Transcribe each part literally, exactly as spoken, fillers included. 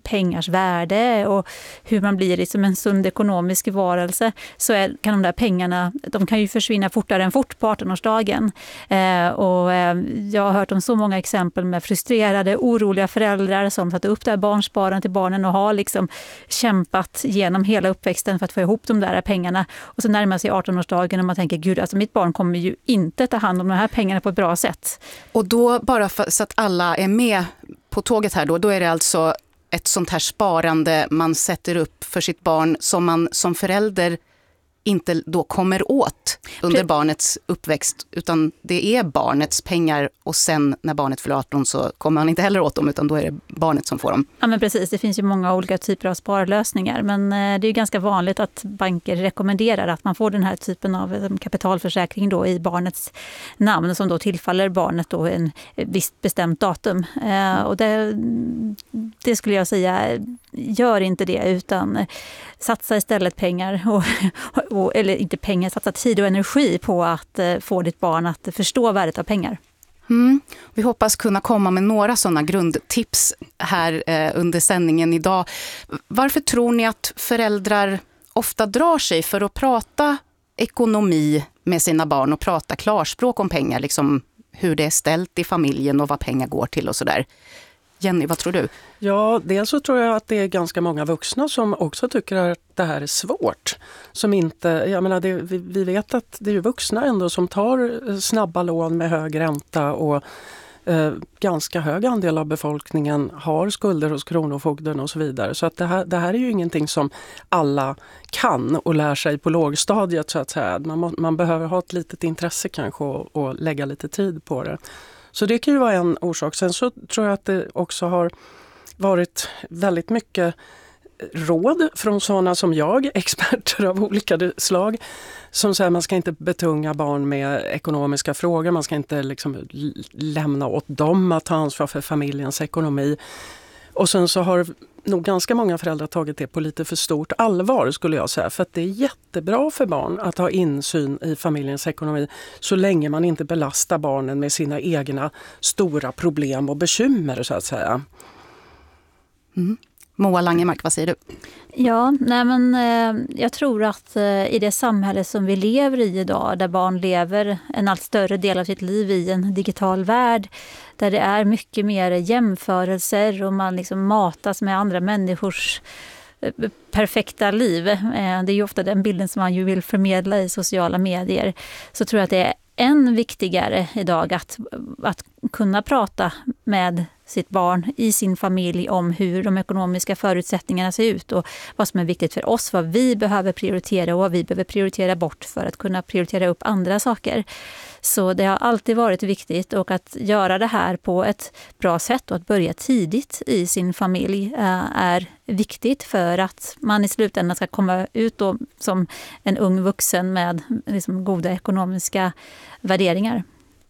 pengars värde och hur man blir liksom en sund ekonomisk varelse, så är, kan de där pengarna, de kan ju försvinna fortare än fort på arton-årsdagen. Eh, och eh, jag har hört om så många exempel med frustrerade, oroliga föräldrar som satt upp det här barnsparande till barnen och har liksom kämpat genom hela uppväxten för att få ihop de där pengarna. Och så närmar sig arton-årsdagen och man tänker, gud, alltså mitt barn kommer ju inte ta hand om de här pengarna på ett bra sätt. Och då, bara för, så att alla är med på tåget här då, då är det alltså ett sånt här sparande man sätter upp för sitt barn som man som förälder inte då kommer åt under Pre- barnets uppväxt, utan det är barnets pengar och sen när barnet fyller arton så kommer man inte heller åt dem, utan då är det barnet som får dem. Ja, men precis, det finns ju många olika typer av sparlösningar, men det är ju ganska vanligt att banker rekommenderar att man får den här typen av kapitalförsäkring då i barnets namn som då tillfaller barnet då en visst bestämt datum. Och det, det skulle jag säga, gör inte det, utan satsa istället pengar och, och, eller inte pengar, satsa tid och energi på att få ditt barn att förstå värdet av pengar. Mm. Vi hoppas kunna komma med några sådana grundtips här eh, under sändningen idag. Varför tror ni att föräldrar ofta drar sig för att prata ekonomi med sina barn och prata klarspråk om pengar, liksom hur det är ställt i familjen och vad pengar går till och sådär? Jenny, vad tror du? Ja, dels så tror jag att det är ganska många vuxna som också tycker att det här är svårt. Som inte, jag menar, det, vi, vi vet att det är ju vuxna ändå som tar snabba lån med hög ränta och eh, ganska hög andel av befolkningen har skulder hos kronofogden och så vidare. Så att det här, det här är ju ingenting som alla kan och lär sig på lågstadiet så att säga. Man, må, man behöver ha ett litet intresse kanske och, och lägga lite tid på det. Så det kan ju vara en orsak. Sen så tror jag att det också har varit väldigt mycket råd från sådana som jag, experter av olika slag, som säger att man ska inte betunga barn med ekonomiska frågor. Man ska inte liksom lämna åt dem att ta ansvar för familjens ekonomi. Och sen så har nog ganska många föräldrar tagit det på lite för stort allvar, skulle jag säga. För att det är jättebra för barn att ha insyn i familjens ekonomi så länge man inte belastar barnen med sina egna stora problem och bekymmer, så att säga. Mm. Moa Langemark, vad säger du? Ja, nej men eh, jag tror att eh, i det samhälle som vi lever i idag, där barn lever en allt större del av sitt liv i en digital värld, där det är mycket mer jämförelser och man liksom matas med andra människors eh, perfekta liv. Eh, det är ju ofta den bilden som man ju vill förmedla i sociala medier. Så tror jag att det är än viktigare idag att, att kunna prata med sitt barn i sin familj om hur de ekonomiska förutsättningarna ser ut och vad som är viktigt för oss, vad vi behöver prioritera och vad vi behöver prioritera bort för att kunna prioritera upp andra saker. Så det har alltid varit viktigt, och att göra det här på ett bra sätt och att börja tidigt i sin familj är viktigt för att man i slutändan ska komma ut då som en ung vuxen med liksom goda ekonomiska värderingar.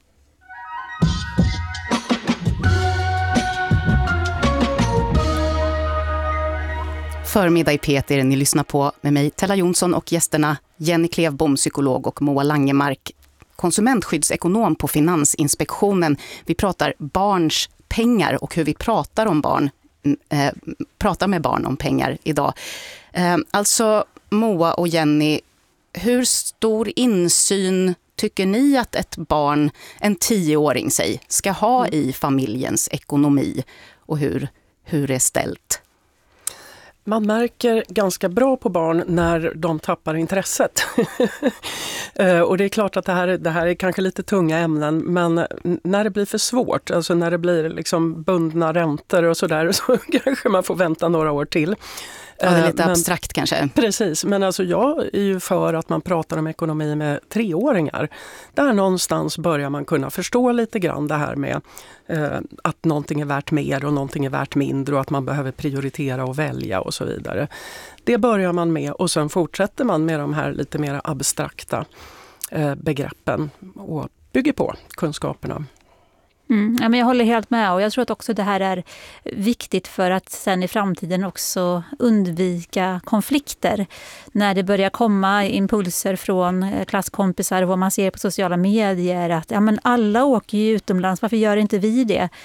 Förmiddag i P T ni lyssnar på med mig, Tella Jonsson, och gästerna Jenny Klevbom, psykolog, och Moa Langemark, konsumentskyddsekonom på Finansinspektionen. Vi pratar barns pengar och hur vi pratar om barn, eh, pratar med barn om pengar idag. Eh, alltså Moa och Jenny, hur stor insyn tycker ni att ett barn, en tioåring säg, ska ha i familjens ekonomi, och hur, hur är ställt? Man märker ganska bra på barn när de tappar intresset. Och det är klart att det här, det här är kanske lite tunga ämnen, men när det blir för svårt, alltså när det blir liksom bundna räntor och sådär, så kanske man får vänta några år till. Ja, det är lite men, abstrakt kanske. Precis, men alltså jag är ju för att man pratar om ekonomi med treåringar. Där någonstans börjar man kunna förstå lite grann det här med eh, att någonting är värt mer och någonting är värt mindre och att man behöver prioritera och välja och så vidare. Det börjar man med, och sen fortsätter man med de här lite mer abstrakta eh, begreppen och bygger på kunskaperna. Mm, ja, men jag håller helt med, och jag tror att också det här är viktigt för att sen i framtiden också undvika konflikter. När det börjar komma impulser från klasskompisar och vad man ser på sociala medier att ja, men alla åker ju utomlands, varför gör inte vi det?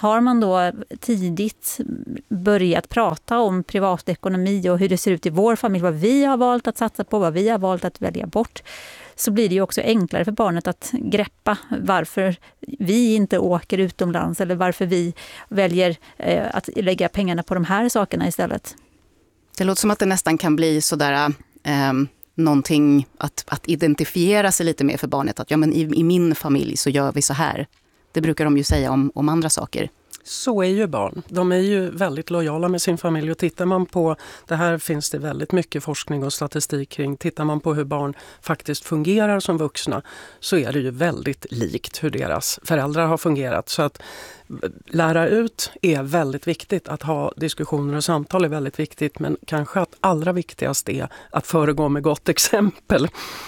har man då tidigt börjat prata om privatekonomi och hur det ser ut i vår familj, vad vi har valt att satsa på, vad vi har valt att välja bort, så blir det ju också enklare för barnet att greppa varför vi inte åker utomlands eller varför vi väljer eh, att lägga pengarna på de här sakerna istället. Det låter som att det nästan kan bli sådär eh, någonting att, att identifiera sig lite mer för barnet. Att ja, men i, i min familj så gör vi så här. Det brukar de ju säga om, om andra saker. Så är ju barn. De är ju väldigt lojala med sin familj och tittar man på, det här finns det väldigt mycket forskning och statistik kring, tittar man på hur barn faktiskt fungerar som vuxna så är det ju väldigt likt hur deras föräldrar har fungerat. Så att lära ut är väldigt viktigt, att ha diskussioner och samtal är väldigt viktigt, men kanske att allra viktigast är att föregå med gott exempel.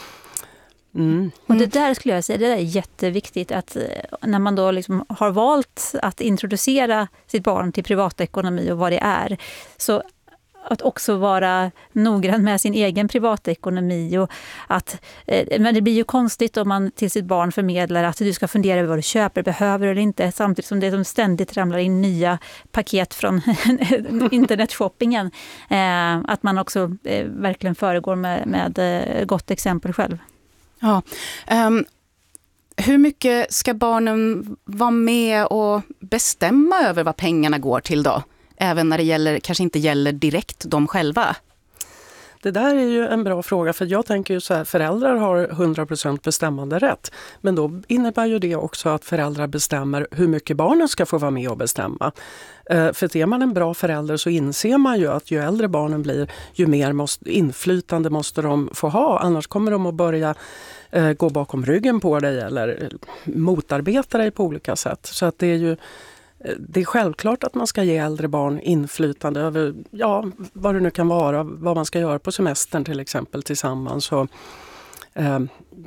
Mm. Och det där skulle jag säga, det där är jätteviktigt att när man då liksom har valt att introducera sitt barn till privatekonomi och vad det är, så att också vara noggrann med sin egen privatekonomi. Och att, men det blir ju konstigt om man till sitt barn förmedlar att du ska fundera över vad du köper, behöver eller inte, samtidigt som det som ständigt ramlar in nya paket från internetshoppingen. Att man också verkligen föregår med, med gott exempel själv. Ja. Um, hur mycket ska barnen vara med och bestämma över vad pengarna går till då? Även när det gäller, kanske inte gäller direkt de själva? Det där är ju en bra fråga, för jag tänker ju så här, föräldrar har hundra procent bestämmande rätt. Men då innebär ju det också att föräldrar bestämmer hur mycket barnen ska få vara med och bestämma. Uh, för är man en bra förälder så inser man ju att ju äldre barnen blir, ju mer måste, inflytande måste de få ha. Annars kommer de att börja uh, gå bakom ryggen på dig eller motarbeta dig på olika sätt. Så att det är ju Det är självklart att man ska ge äldre barn inflytande över ja, vad det nu kan vara, vad man ska göra på semestern till exempel tillsammans och eh,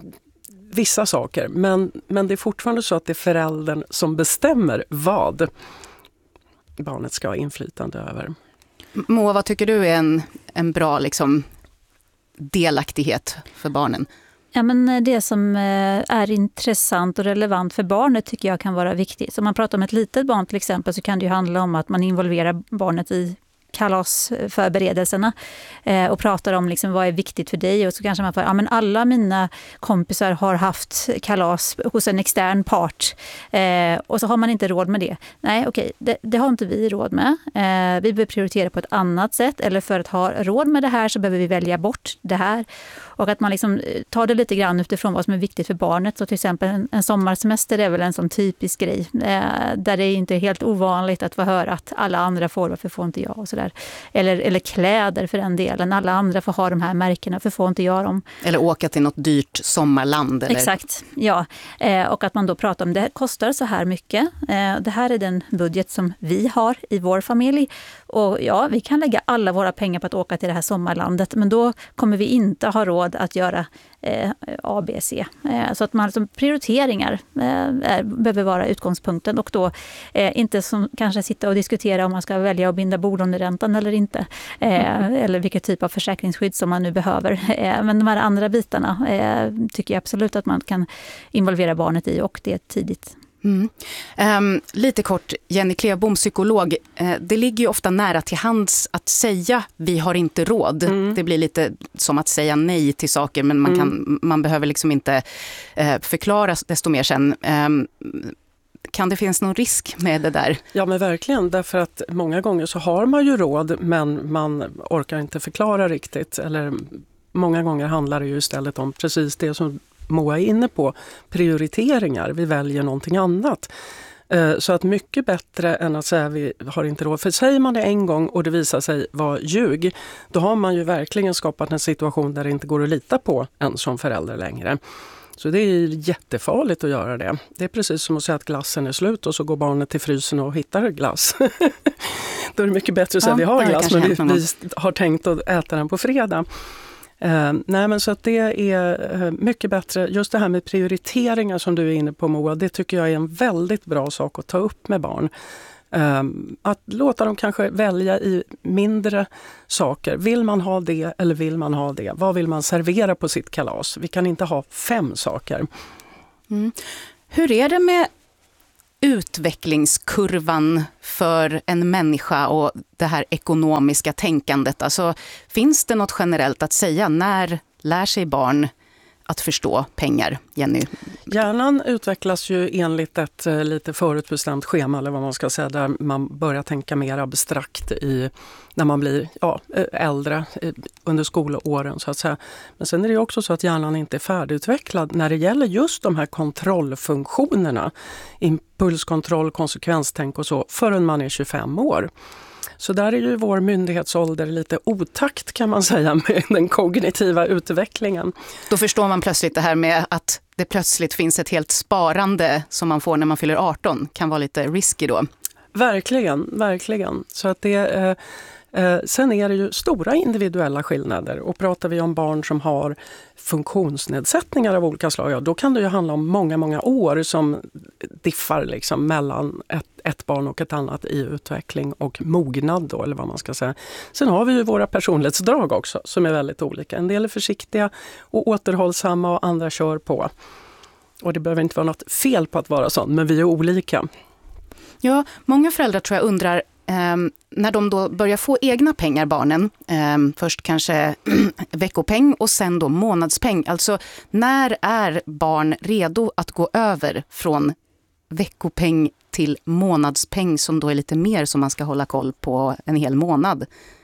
vissa saker. Men, men det är fortfarande så att det är föräldern som bestämmer vad barnet ska ha inflytande över. Moa, vad tycker du är en, en bra liksom, delaktighet för barnen? Ja, men det som är intressant och relevant för barnet tycker jag kan vara viktigt. Så om man pratar om ett litet barn till exempel, så kan det ju handla om att man involverar barnet i kalasförberedelserna eh, och pratar om liksom vad är viktigt för dig, och så kanske man får, ja men alla mina kompisar har haft kalas hos en extern part eh, och så har man inte råd med det. Nej, okej, det, det har inte vi råd med. Eh, vi behöver prioritera på ett annat sätt, eller för att ha råd med det här så behöver vi välja bort det här. Och att man liksom tar det lite grann utifrån vad som är viktigt för barnet. Så till exempel en, en sommarsemester är väl en sån typisk grej eh, där det är inte helt ovanligt att få höra att alla andra får, varför får inte jag och sådär. Eller, eller kläder för den delen. Alla andra får ha de här märkena, för får inte jag dem. Eller åka till något dyrt sommarland. Eller? Exakt, ja. Eh, och att man då pratar om det kostar så här mycket. Eh, det här är den budget som vi har i vår familj. Och ja, vi kan lägga alla våra pengar på att åka till det här sommarlandet. Men då kommer vi inte ha råd att göra eh, A, B, C. Eh, så att man liksom prioriteringar eh, är, behöver vara utgångspunkten. Och då eh, inte som kanske sitta och diskutera om man ska välja att binda bolåneräntan eller inte. Eh, mm. Eller vilken typ av försäkringsskydd som man nu behöver. Eh, men de här andra bitarna eh, tycker jag absolut att man kan involvera barnet i, och det är tidigt. Mm. Um, lite kort, Jenny Klevbom, psykolog. Uh, det ligger ju ofta nära till hands att säga vi har inte råd. Mm. Det blir lite som att säga nej till saker, men man, kan, mm. man behöver liksom inte uh, förklara desto mer sen. Um, kan det finnas någon risk med det där? Ja, men verkligen, därför att många gånger så har man ju råd, men man orkar inte förklara riktigt. Eller många gånger handlar det ju istället om precis det som Moa är inne på, prioriteringar. Vi väljer någonting annat. Så att mycket bättre än att säga vi har inte råd. För säger man det en gång och det visar sig vara ljug, då har man ju verkligen skapat en situation där det inte går att lita på en som förälder längre. Så det är jättefarligt att göra det. Det är precis som att säga att glassen är slut och så går barnet till frysen och hittar glass. Då är det mycket bättre att säga ja, vi har glass, men vi, vi har tänkt att äta den på fredag. Uh, nej men så att det är uh, mycket bättre, just det här med prioriteringar som du är inne på, Moa, det tycker jag är en väldigt bra sak att ta upp med barn. Uh, att låta dem kanske välja i mindre saker. Vill man ha det eller vill man ha det? Vad vill man servera på sitt kalas? Vi kan inte ha fem saker. Mm. Hur är det med utvecklingskurvan för en människa och det här ekonomiska tänkandet? Alltså, finns det något generellt att säga? När lär sig barn att förstå pengar, Jenny? Hjärnan utvecklas ju enligt ett lite förutbestämt schema, eller vad man ska säga, där man börjar tänka mer abstrakt i, när man blir ja, äldre under skolåren så att säga. Men sen är det också så att hjärnan inte är färdigutvecklad när det gäller just de här kontrollfunktionerna, impulskontroll, konsekvenstänk och så, förrän man är tjugofem år. Så där är ju vår myndighetsålder lite otakt, kan man säga, med den kognitiva utvecklingen. Då förstår man plötsligt det här med att det plötsligt finns ett helt sparande som man får när man fyller arton. Kan vara lite risky då. Verkligen, verkligen. Så att det, eh, eh, sen är det ju stora individuella skillnader. Och pratar vi om barn som har funktionsnedsättningar av olika slag, ja, då kan det ju handla om många, många år som diffar liksom mellan ett, ett barn och ett annat i utveckling och mognad då, eller vad man ska säga. Sen har vi ju våra personlighetsdrag också som är väldigt olika. En del är försiktiga och återhållsamma och andra kör på. Och det behöver inte vara något fel på att vara sån, men vi är olika. Ja, många föräldrar tror jag undrar eh, när de då börjar få egna pengar, barnen, eh, först kanske veckopeng och sen då månadspeng. Alltså, när är barn redo att gå över från veckopeng till månadspeng som då är lite mer som man ska hålla koll på en hel månad?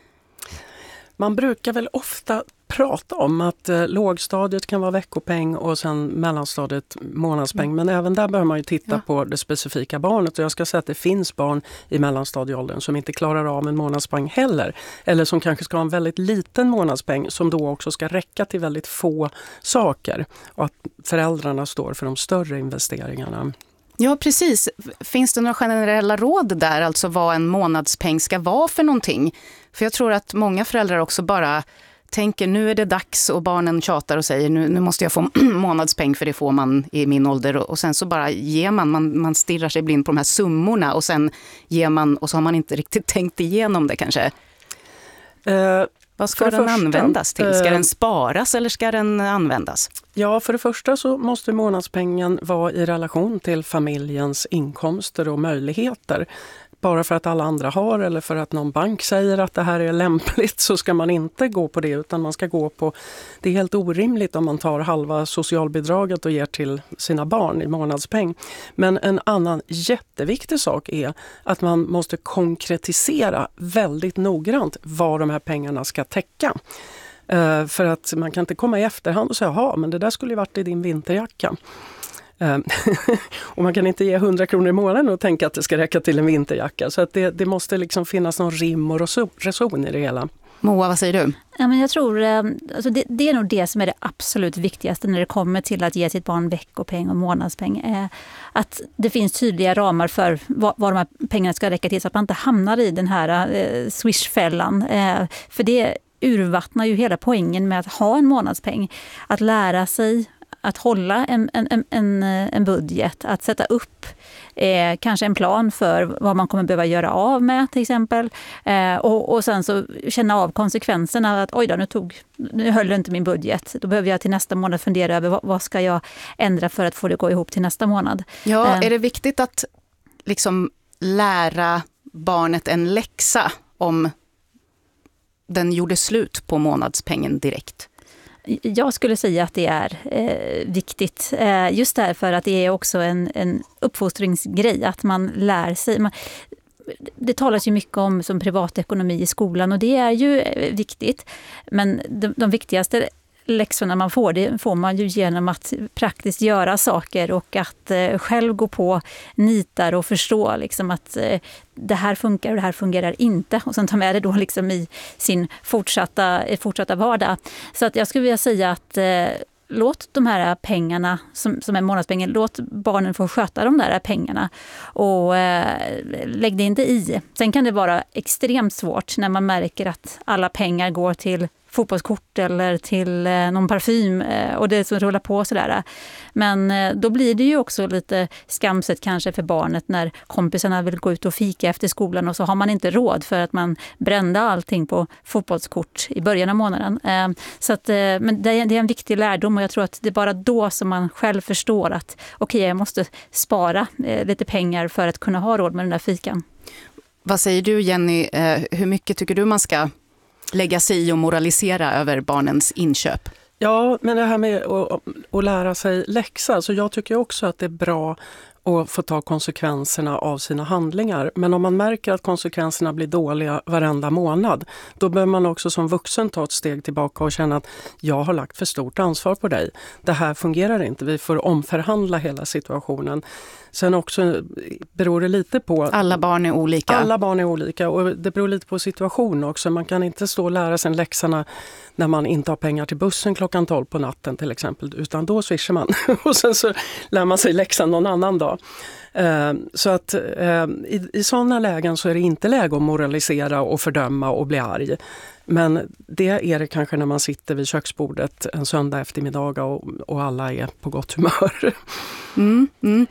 Man brukar väl ofta prata om att eh, lågstadiet kan vara veckopeng och sen mellanstadiet månadspeng. Mm. Men även där behöver man ju titta ja. på det specifika barnet. Och jag ska säga att det finns barn i mellanstadieåldern som inte klarar av en månadspeng heller. Eller som kanske ska ha en väldigt liten månadspeng som då också ska räcka till väldigt få saker. Och att föräldrarna står för de större investeringarna. Ja, precis. Finns det några generella råd där, alltså vad en månadspeng ska vara för någonting? För jag tror att många föräldrar också bara tänker nu är det dags och barnen tjatar och säger nu, nu måste jag få månadspeng för det får man i min ålder. Och sen så bara ger man, man, man stirrar sig blind på de här summorna och sen ger man och så har man inte riktigt tänkt igenom det kanske. Uh, Vad ska den första, användas till? Ska uh, den sparas eller ska den användas? Ja, för det första så måste månadspengen vara i relation till familjens inkomster och möjligheter. Bara för att alla andra har eller för att någon bank säger att det här är lämpligt så ska man inte gå på det, utan man ska gå på, det är helt orimligt om man tar halva socialbidraget och ger till sina barn i månadspeng. Men en annan jätteviktig sak är att man måste konkretisera väldigt noggrant vad de här pengarna ska täcka. Uh, för att man kan inte komma i efterhand och säga, ja men det där skulle ju varit i din vinterjacka. Och man kan inte ge hundra kronor i månaden och tänka att det ska räcka till en vinterjacka. Så att det, det måste liksom finnas någon rim och reson i det hela. Moa, vad säger du? Ja, men jag tror alltså det, det är nog det som är det absolut viktigaste när det kommer till att ge sitt barn veckopeng och månadspeng. Eh, att det finns tydliga ramar för vad, vad de här pengarna ska räcka till så att man inte hamnar i den här eh, swishfällan. Eh, för det urvattnar ju hela poängen med att ha en månadspeng. Att lära sig att hålla en, en, en, en budget, att sätta upp eh, kanske en plan för vad man kommer behöva göra av med till exempel. Eh, och, och sen så känna av konsekvenserna att oj då, nu, tog, nu höll inte min budget. Då behöver jag till nästa månad fundera över vad, vad ska jag ändra för att få det gå ihop till nästa månad. Ja, eh. är det viktigt att liksom lära barnet en läxa om den gjorde slut på månadspengen direkt? Jag skulle säga att det är eh, viktigt. Eh, just därför att det är också en, en uppfostringsgrej. Att man lär sig. Man, det talas ju mycket om som privatekonomi i skolan och det är ju eh, viktigt. Men de, de viktigaste läxorna man får, det får man ju genom att praktiskt göra saker och att eh, själv gå på nitar och förstå liksom att eh, det här funkar och det här fungerar inte. Och sen ta med det då liksom i sin fortsatta, fortsatta vardag. Så att jag skulle vilja säga att eh, låt de här pengarna som, som är månadspengen, låt barnen få sköta de där pengarna och eh, lägg det inte i. Sen kan det vara extremt svårt när man märker att alla pengar går till fotbollskort eller till eh, någon parfym eh, och det som rullar på sådär. Men eh, då blir det ju också lite skamset kanske för barnet när kompisarna vill gå ut och fika efter skolan och så har man inte råd för att man brände allting på fotbollskort i början av månaden. Eh, så att, eh, men det är, det är en viktig lärdom och jag tror att det är bara då som man själv förstår att okej, okay, jag måste spara eh, lite pengar för att kunna ha råd med den där fikan. Vad säger du, Jenny? Eh, hur mycket tycker du man ska lägga sig i och moralisera över barnens inköp? Ja, men det här med att, att lära sig läxa, så jag tycker också att det är bra att få ta konsekvenserna av sina handlingar. Men om man märker att konsekvenserna blir dåliga varenda månad, då behöver man också som vuxen ta ett steg tillbaka och känna att jag har lagt för stort ansvar på dig. Det här fungerar inte, vi får omförhandla hela situationen. Sen också beror det lite på... Alla barn är olika. Alla barn är olika och det beror lite på situation också. Man kan inte stå och lära sig läxorna när man inte har pengar till bussen klockan tolv på natten till exempel. Utan då swishar man och sen så lär man sig läxan någon annan dag. Så att i, i sådana lägen så är det inte läge att moralisera och fördöma och bli arg. Men det är det kanske när man sitter vid köksbordet en söndag eftermiddag och, och alla är på gott humör. Mm, mm.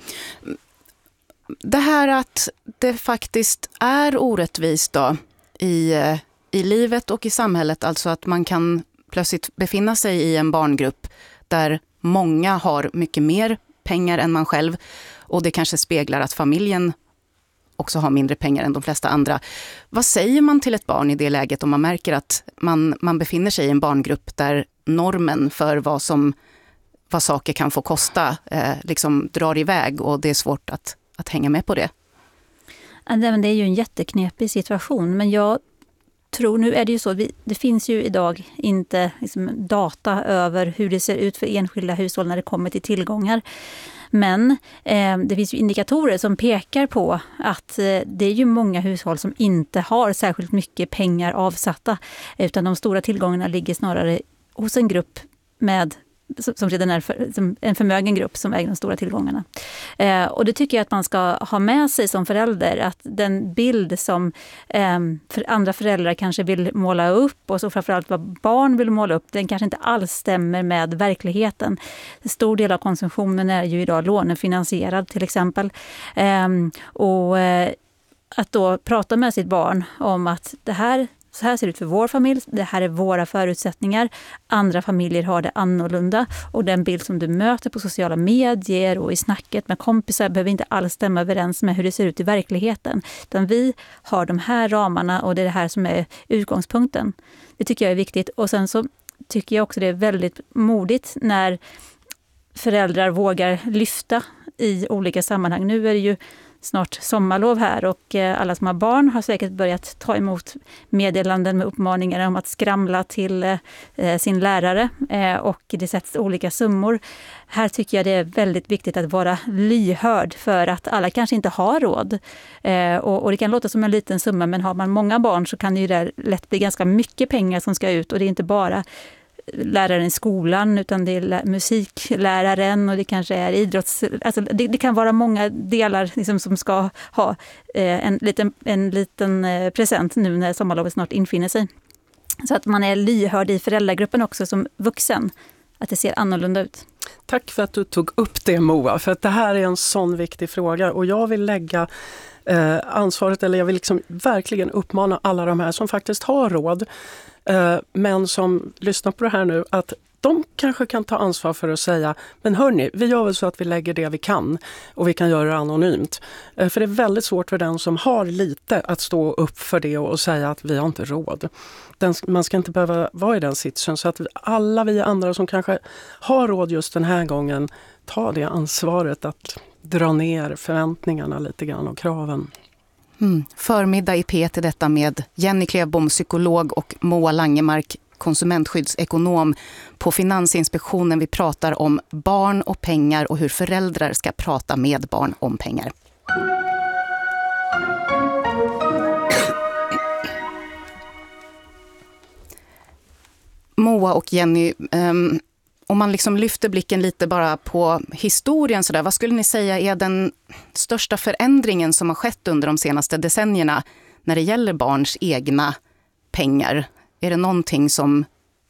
Det här att det faktiskt är orättvist då i, i livet och i samhället, alltså att man kan plötsligt befinna sig i en barngrupp där många har mycket mer pengar än man själv och det kanske speglar att familjen också har mindre pengar än de flesta andra. Vad säger man till ett barn i det läget om man märker att man, man befinner sig i en barngrupp där normen för vad, som, vad saker kan få kosta eh, liksom drar iväg och det är svårt att, att hänga med på det? Det är ju en jätteknepig situation, men jag tror, nu är det ju så, vi, det finns ju idag inte liksom, data över hur det ser ut för enskilda hushåll när det kommer till tillgångar. Men eh, det finns ju indikatorer som pekar på att eh, det är ju många hushåll som inte har särskilt mycket pengar avsatta, utan de stora tillgångarna ligger snarare hos en grupp med som redan är för, som en förmögen grupp som äger de stora tillgångarna. Eh, och det tycker jag att man ska ha med sig som förälder, att den bild som eh, för andra föräldrar kanske vill måla upp och så framförallt vad barn vill måla upp, den kanske inte alls stämmer med verkligheten. En stor del av konsumtionen är ju idag lånefinansierad till exempel. Eh, och eh, att då prata med sitt barn om att det här Så här ser det ut för vår familj, det här är våra förutsättningar. Andra familjer har det annorlunda och den bild som du möter på sociala medier och i snacket med kompisar behöver inte alls stämma överens med hur det ser ut i verkligheten. Utan vi har de här ramarna och det är det här som är utgångspunkten. Det tycker jag är viktigt. Och sen så tycker jag också det är väldigt modigt när föräldrar vågar lyfta i olika sammanhang. Nu är det ju snart sommarlov här och alla som har barn har säkert börjat ta emot meddelanden med uppmaningar om att skramla till eh, sin lärare eh, och det sätts olika summor. Här tycker jag det är väldigt viktigt att vara lyhörd för att alla kanske inte har råd. Eh, och, och det kan låta som en liten summa, men har man många barn så kan det ju där lätt bli ganska mycket pengar som ska ut och det är inte bara läraren i skolan utan det är musikläraren och det kanske är idrotts... Alltså det, det kan vara många delar liksom som ska ha eh, en, liten, en liten eh, present nu när sommarlovet snart infinner sig. Så att man är lyhörd i föräldragruppen också som vuxen, att det ser annorlunda ut. Tack för att du tog upp det, Moa, för att det här är en sån viktig fråga och jag vill lägga eh, ansvaret, eller jag vill liksom verkligen uppmana alla de här som faktiskt har råd men som lyssnar på det här nu, att de kanske kan ta ansvar för att säga, men hörni, vi gör väl så att vi lägger det vi kan och vi kan göra det anonymt. För det är väldigt svårt för den som har lite att stå upp för det och säga att vi har inte råd. Den, man ska inte behöva vara i den sitsen, så att alla vi andra som kanske har råd just den här gången, ta det ansvaret att dra ner förväntningarna lite grann och kraven. Mm. Förmiddag i P till detta med Jenny Klevbom, psykolog, och Moa Langemark, konsumentskyddsekonom på Finansinspektionen. Vi pratar om barn och pengar och hur föräldrar ska prata med barn om pengar. Moa och Jenny, um, om man liksom lyfter blicken lite bara på historien så där, vad skulle ni säga är den största förändringen som har skett under de senaste decennierna när det gäller barns egna pengar? Är det någonting som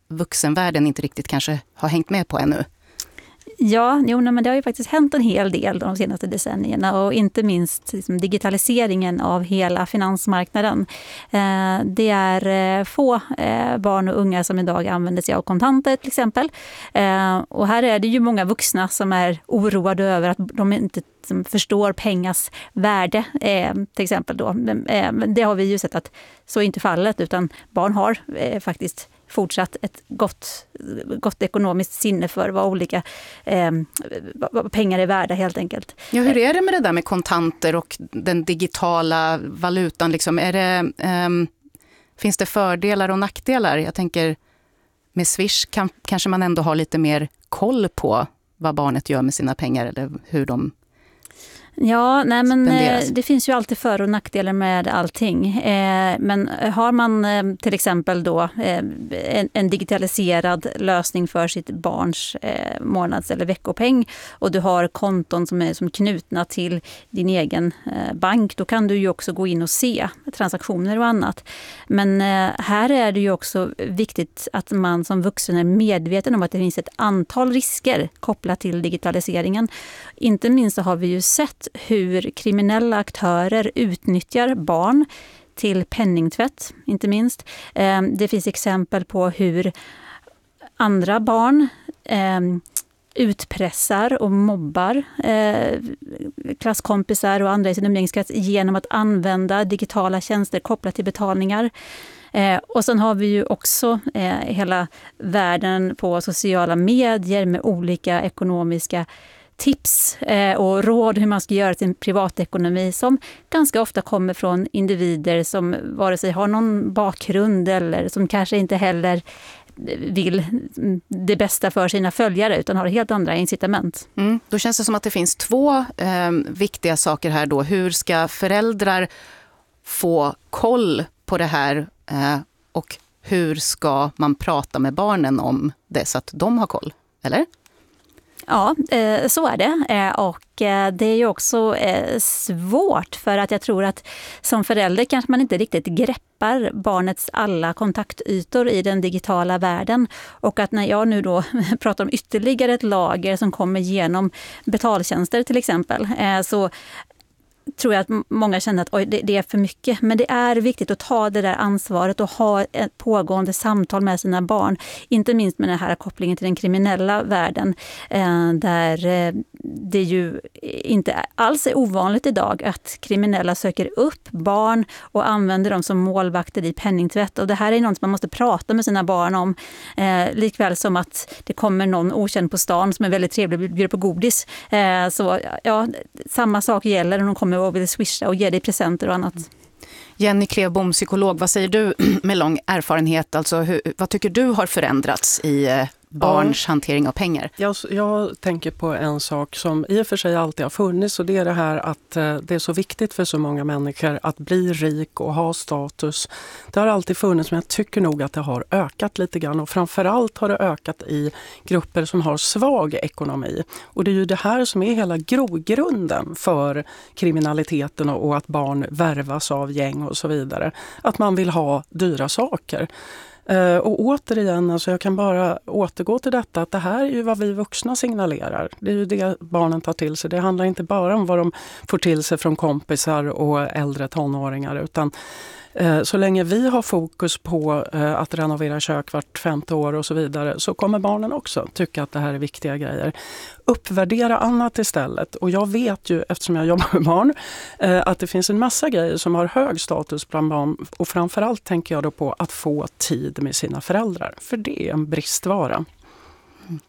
vuxenvärlden inte riktigt kanske har hängt med på ännu? Ja, jo, men det har ju faktiskt hänt en hel del de senaste decennierna och inte minst liksom, digitaliseringen av hela finansmarknaden. Eh, det är eh, få eh, barn och unga som idag använder sig av kontanter till exempel. Eh, och här är det ju många vuxna som är oroade över att de inte som förstår pengars värde eh, till exempel. Då. Eh, det har vi ju sett att så är inte fallet, utan barn har eh, faktiskt fortsatt ett gott, gott ekonomiskt sinne för vad olika eh, vad pengar är värda helt enkelt. Ja, hur är det med det där med kontanter och den digitala valutan? Liksom, är det, eh, finns det fördelar och nackdelar? Jag tänker med Swish kan, kanske man ändå har lite mer koll på vad barnet gör med sina pengar eller hur de Ja, nej men spenderas. Det finns ju alltid för- och nackdelar med allting. Eh, men har man eh, till exempel då eh, en, en digitaliserad lösning för sitt barns eh, månads- eller veckopeng och du har konton som är som knutna till din egen eh, bank, då kan du ju också gå in och se transaktioner och annat. Men eh, här är det ju också viktigt att man som vuxen är medveten om att det finns ett antal risker kopplat till digitaliseringen. Inte minst så har vi ju sett hur kriminella aktörer utnyttjar barn till penningtvätt, inte minst. Det finns exempel på hur andra barn utpressar och mobbar klasskompisar och andra i sin umgängeskrets genom att använda digitala tjänster kopplat till betalningar. Och sen har vi ju också hela världen på sociala medier med olika ekonomiska tips och råd hur man ska göra sin privatekonomi som ganska ofta kommer från individer som vare sig har någon bakgrund eller som kanske inte heller vill det bästa för sina följare utan har helt andra incitament. Mm, då känns det som att det finns två eh, viktiga saker här då. Hur ska föräldrar få koll på det här eh, och hur ska man prata med barnen om det så att de har koll, eller? Ja, så är det. Och det är ju också svårt för att jag tror att som förälder kanske man inte riktigt greppar barnets alla kontaktytor i den digitala världen. Och att när jag nu då pratar om ytterligare ett lager som kommer genom betaltjänster till exempel, så tror jag att många känner att oj, det, det är för mycket. Men det är viktigt att ta det där ansvaret och ha ett pågående samtal med sina barn. Inte minst med den här kopplingen till den kriminella världen. Eh, där eh, det ju inte alls är ovanligt idag att kriminella söker upp barn och använder dem som målvakter i penningtvätt. Och det här är något man måste prata med sina barn om. Eh, likväl som att det kommer någon okänd på stan som är väldigt trevlig och bjuder på godis. Eh, så ja, samma sak gäller när de kommer och vill swisha och ge dig presenter och annat. Jenny Klevbom, psykolog, vad säger du med lång erfarenhet? Alltså, hur, vad tycker du har förändrats i eh, barns ja. hantering av pengar? Jag, jag tänker på en sak som i och för sig alltid har funnits och det är det här att eh, det är så viktigt för så många människor att bli rik och ha status. Det har alltid funnits, men jag tycker nog att det har ökat lite grann och framförallt har det ökat i grupper som har svag ekonomi. Och det är ju det här som är hela grogrunden för kriminaliteten och, och att barn värvas av gäng och så vidare. Att man vill ha dyra saker. Uh, och återigen, alltså jag kan bara återgå till detta att det här är ju vad vi vuxna signalerar. Det är ju det barnen tar till sig. Det handlar inte bara om vad de får till sig från kompisar och äldre tonåringar utan uh, så länge vi har fokus på uh, att renovera kök vart femte år och så vidare så kommer barnen också tycka att det här är viktiga grejer. Uppvärdera annat istället. Och jag vet ju, eftersom jag jobbar med barn, eh, att det finns en massa grejer som har hög status bland barn. Och framförallt tänker jag då på att få tid med sina föräldrar. För det är en bristvara. Mm.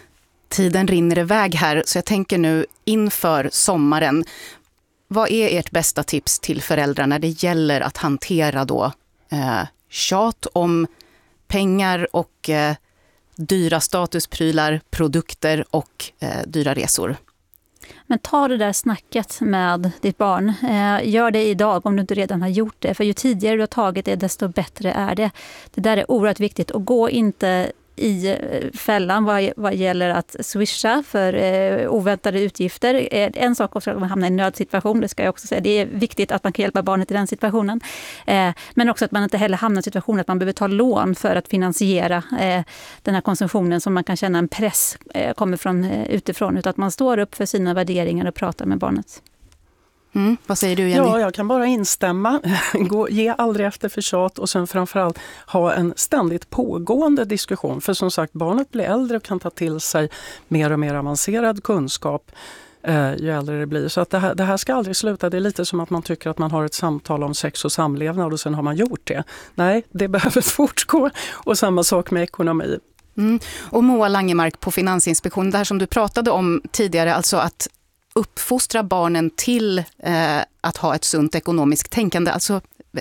Tiden rinner iväg här, så jag tänker nu inför sommaren. Vad är ert bästa tips till föräldrar när det gäller att hantera då eh, tjat om pengar och eh, dyra statusprylar, produkter och eh, dyra resor? Men ta det där snacket med ditt barn. Eh, gör det idag om du inte redan har gjort det. För ju tidigare du har tagit det, desto bättre är det. Det där är oerhört viktigt. Och gå inte i fällan vad, vad gäller att swisha för eh, oväntade utgifter. En sak också att man hamnar i en nödsituation, det ska jag också säga. Det är viktigt att man kan hjälpa barnet i den situationen. Eh, men också att man inte heller hamnar i en situation att man behöver ta lån för att finansiera eh, den här konsumtionen som man kan känna en press eh, kommer från eh, utifrån. Utan att man står upp för sina värderingar och pratar med barnet. Mm. Vad säger du, Jenny? Ja, jag kan bara instämma. Gå, ge aldrig efter för tjat och sen framförallt ha en ständigt pågående diskussion. För som sagt, barnet blir äldre och kan ta till sig mer och mer avancerad kunskap eh, ju äldre det blir. Så att det här, det här ska aldrig sluta. Det är lite som att man tycker att man har ett samtal om sex och samlevnad och sen har man gjort det. Nej, det behöver fortgå. Och samma sak med ekonomi. Mm. Och Moa Langemark på Finansinspektionen, det här som du pratade om tidigare, alltså att uppfostra barnen till eh, att ha ett sunt ekonomiskt tänkande. Alltså,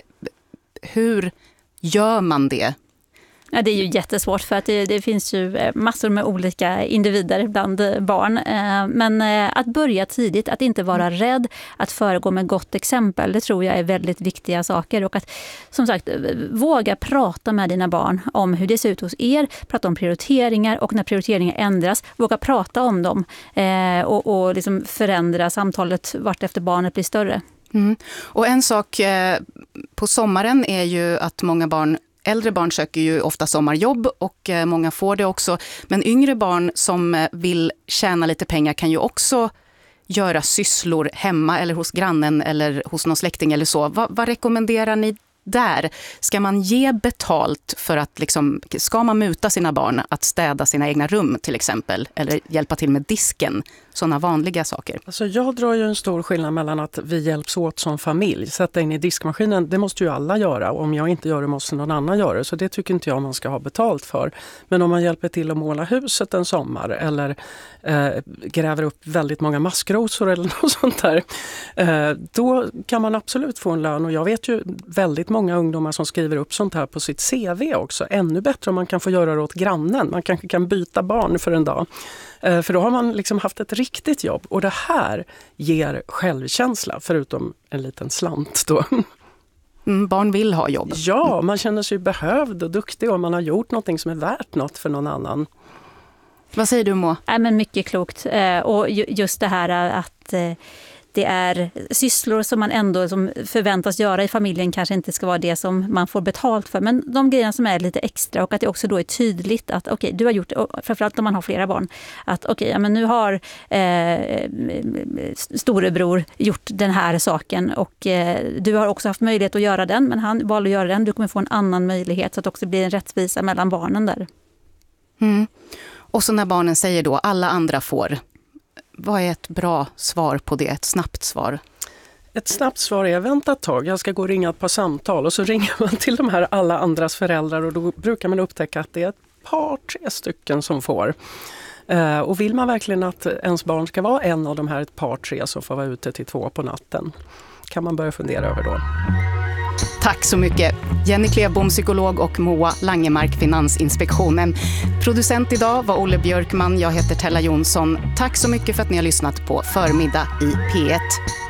hur gör man det? Ja, det är ju jättesvårt för att det, det finns ju massor med olika individer bland barn. Men att börja tidigt, att inte vara rädd, att föregå med gott exempel, det tror jag är väldigt viktiga saker. Och att som sagt våga prata med dina barn om hur det ser ut hos er, prata om prioriteringar och när prioriteringar ändras, våga prata om dem och, och liksom förändra samtalet vart efter barnet blir större. Mm. Och en sak eh, på sommaren är ju att många barn Äldre barn söker ju ofta sommarjobb och många får det också. Men yngre barn som vill tjäna lite pengar kan ju också göra sysslor hemma eller hos grannen eller hos någon släkting eller så. Va, vad rekommenderar ni där? Ska man ge betalt för att liksom, ska man muta sina barn att städa sina egna rum till exempel? Eller hjälpa till med disken? Sådana vanliga saker. Alltså jag drar ju en stor skillnad mellan att vi hjälps åt som familj. Sätta in i diskmaskinen, det måste ju alla göra. Och om jag inte gör det måste någon annan göra det. Så det tycker inte jag man ska ha betalt för. Men om man hjälper till att måla huset en sommar eller eh, gräver upp väldigt många maskrosor eller något sånt där. Eh, då kan man absolut få en lön. Och jag vet ju väldigt många ungdomar som skriver upp sånt här på sitt C V också. Ännu bättre om man kan få göra det åt grannen. Man kanske kan byta barn för en dag. För då har man liksom haft ett riktigt jobb. Och det här ger självkänsla, förutom en liten slant då. Mm, barn vill ha jobb. Ja, man känner sig behövd och duktig och man har gjort någonting som är värt något för någon annan. Vad säger du, Mo? Nej, men mycket klokt. Och just det här att det är sysslor som man ändå som förväntas göra i familjen kanske inte ska vara det som man får betalt för. Men de grejerna som är lite extra och att det också då är tydligt att okej, okay, du har gjort, framförallt om man har flera barn, att okej, okay, ja, men nu har eh, storebror gjort den här saken och eh, du har också haft möjlighet att göra den, men han valde att göra den. Du kommer få en annan möjlighet så att det också blir en rättvisa mellan barnen där. Mm. Och så när barnen säger då, alla andra får. Vad är ett bra svar på det? Ett snabbt svar? Ett snabbt svar är vänta ett tag, jag ska gå och ringa ett par samtal och så ringer man till de här alla andras föräldrar och då brukar man upptäcka att det är ett par, tre stycken som får. Eh, och vill man verkligen att ens barn ska vara en av de här ett par, tre som får vara ute till två på natten? Kan man börja fundera över då. Tack så mycket. Jenny Klevbom, psykolog, och Moa Langemark, Finansinspektionen. Producent idag var Olle Björkman. Jag heter Tella Jonsson. Tack så mycket för att ni har lyssnat på Förmiddag i P ett.